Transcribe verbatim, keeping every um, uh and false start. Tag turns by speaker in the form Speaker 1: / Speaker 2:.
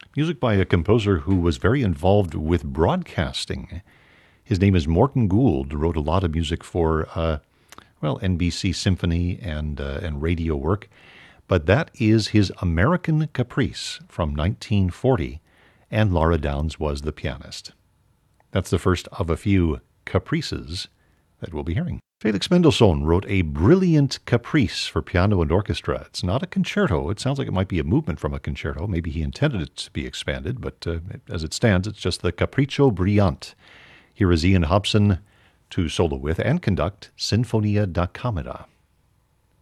Speaker 1: Music by a composer who was very involved with broadcasting. His name is Morton Gould, wrote a lot of music for, uh, well, N B C Symphony and, uh, and radio work. But that is his American Caprice from nineteen forty, and Laura Downs was the pianist. That's the first of a few caprices that we'll be hearing. Felix Mendelssohn wrote a brilliant caprice for piano and orchestra. It's not a concerto. It sounds like it might be a movement from a concerto. Maybe he intended it to be expanded, but uh, as it stands, it's just the Capriccio Brillante. Here is Ian Hobson to solo with and conduct Sinfonia da Camera.